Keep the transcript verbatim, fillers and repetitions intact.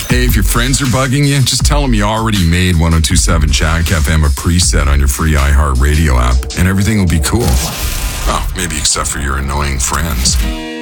Hey, if your friends are bugging you, just tell them you already made one oh two point seven Jack F M a preset on your free iHeartRadio app, and everything will be cool. Oh, maybe except for your annoying friends.